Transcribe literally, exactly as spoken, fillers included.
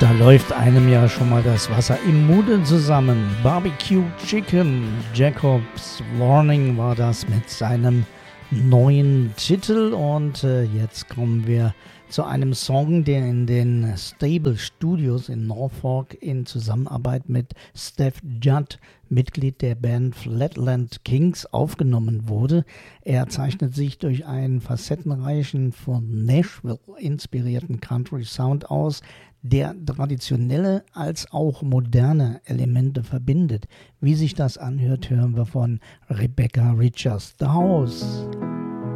Da läuft einem ja schon mal das Wasser im Munde zusammen. Barbecue Chicken, Jacob's Warning war das mit seinem neuen Titel. Und äh, jetzt kommen wir zu einem Song, der in den Stable Studios in Norfolk in Zusammenarbeit mit Steph Judd, Mitglied der Band Flatland Kings, aufgenommen wurde. Er zeichnet sich durch einen facettenreichen, von Nashville inspirierten Country Sound aus, der traditionelle als auch moderne Elemente verbindet. Wie sich das anhört, hören wir von Rebecca Richards. The House.